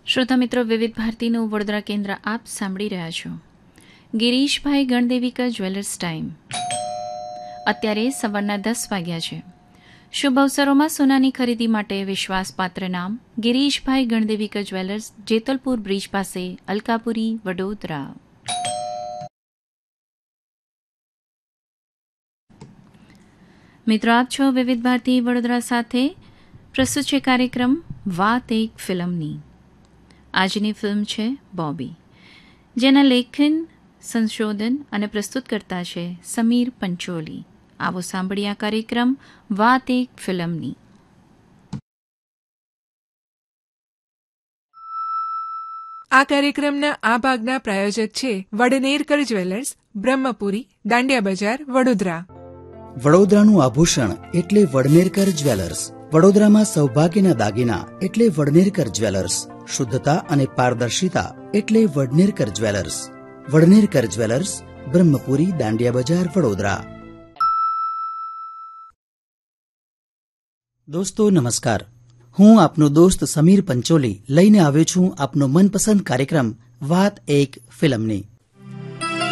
શ્રોતા મિત્રો, વિવિધ ભારતીનું વડોદરા કેન્દ્ર આપ સાંભળી રહ્યા છો. Girishbhai ગણદેવીકર jewellers time. અત્યારે સવારના 10 વાગ્યા છે. શુભ અવસરોમાં સોનાની ખરીદી માટે વિશ્વાસપાત્ર નામ ગિરીશભાઈ ગણદેવીકર જ્વેલર્સ, જેતલપુર બ્રિજ પાસે, અલકાપુરી, વડોદરા. મિત્રો, આપ છો વિવિધ ભારતી વડોદરા સાથે. પ્રસ્તુત છે કાર્યક્રમ વાત એક ફિલ્મની. આજની ફિલ્મ છે બોબી, જેના લેખન, સંશોધન અને પ્રસ્તુત કરતા છે સમીર પંચોલી. આવો સાંભળીએ આ કાર્યક્રમ વાત એક ફિલ્મની. આ કાર્યક્રમના આ ભાગના પ્રાયોજક છે વડનેરકર જ્વેલર્સ, બ્રહ્મપુરી, દાંડિયા બજાર, વડોદરા. વડોદરાનું આભૂષણ એટલે વડનેરકર જ્વેલર્સ. વડોદરામાં સૌભાગ્યના દાગીના એટલે વડનેરકર જ્વેલર્સ. શુદ્ધતા અને પારદર્શિતા એટલે વડનેરકર જ્વેલર્સ. વડનેરકર જ્વેલર્સ, બ્રહ્મપુરી, દાંડિયા બજાર, વડોદરા. દોસ્તો નમસ્કાર, હું આપનો દોસ્ત સમીર પંચોલી લઈને આવ્યો છું આપનો મનપસંદ કાર્યક્રમ વાત એક ફિલ્મની.